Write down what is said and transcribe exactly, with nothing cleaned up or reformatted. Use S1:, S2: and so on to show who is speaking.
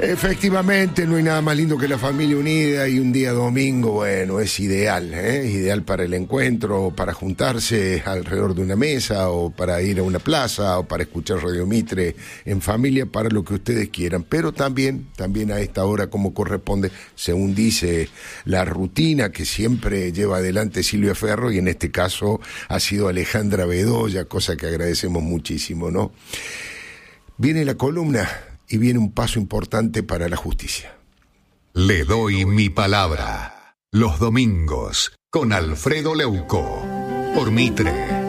S1: Efectivamente, no hay nada más lindo que la familia unida y un día domingo, bueno, es ideal, ¿eh? Ideal para el encuentro, para juntarse alrededor de una mesa o para ir a una plaza o para escuchar Radio Mitre en familia, para lo que ustedes quieran, pero también, también a esta hora como corresponde, según dice la rutina que siempre lleva adelante Silvia Ferro, y en este caso ha sido Alejandra Bedoya, cosa que agradecemos muchísimo, ¿no? Viene la columna y viene un paso importante para la justicia.
S2: Le doy mi palabra. Los domingos con Alfredo Leuco. Por Mitre.